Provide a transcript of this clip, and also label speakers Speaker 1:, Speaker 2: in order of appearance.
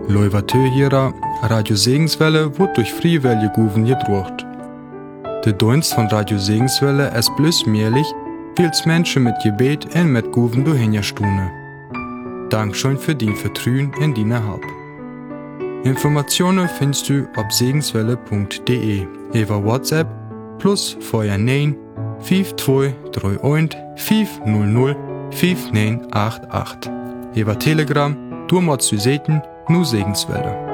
Speaker 1: Leuvatö hierer, Radio Segenswelle wird durch Freiwillige Guven gedruckt. Der Dienst von Radio Segenswelle ist bloß möglich, weil es Menschen mit Gebet und mit Guven durchhinstune. Dankeschön für dein Vertrauen in deine Hab. Informationen findest du auf segenswelle.de über WhatsApp plus 49 5231 500 5988. Über Telegram, du musst du sehen, nur Segenswelle.